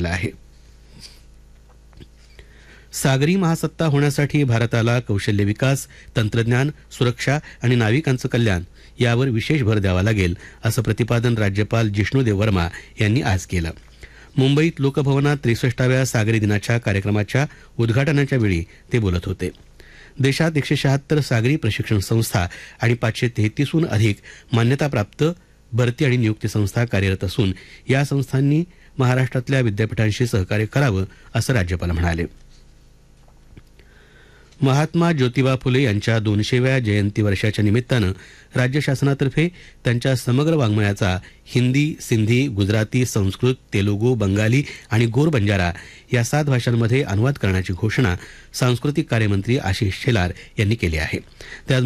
केलं आहे. सागरी महासत्ता होण्यासाठी भारताला कौशल्य विकास, तंत्रज्ञान, सुरक्षा आणि नाविकांचं कल्याण यावर विशेष भर द्यावा लागेल, असं प्रतिपादन राज्यपाल जिष्णुदेव वर्मा यांनी आज केलं. मुंबईत लोकभवनात 63व्या सागरी दिनाच्या कार्यक्रमाच्या उद्घाटनाच्या वेळी ते बोलत होते. देशात 176 सागरी प्रशिक्षण संस्था आणि 533हून अधिक मान्यताप्राप्त भरती आणि नियुक्ती संस्था कार्यरत असून या संस्थांनी महाराष्ट्रातल्या विद्यापीठांशी सहकार्य करावं, असं राज्यपाल म्हणाले. महात्मा ज्योतिबा फुले यांच्या 200व्या जयंती वर्षाच्या निमित्तानं राज्य शासनातर्फे त्यांच्या समग्र वाङ्मयाचा हिंदी, सिंधी, गुजराती, संस्कृत, तेलुगू, बंगाली आणि गोर बंजारा या 7 भाषांमध्ये अनुवाद करण्याची घोषणा सांस्कृतिक कार्यमंत्री आशिष शेलार यांनी केली आहे.